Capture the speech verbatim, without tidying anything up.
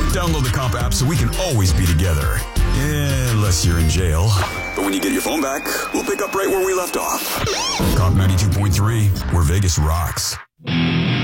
Download the Comp app so we can always be together. Yeah, unless you're in jail. But when you get your phone back, we'll pick up right where we left off. Comp ninety-two point three, where Vegas rocks.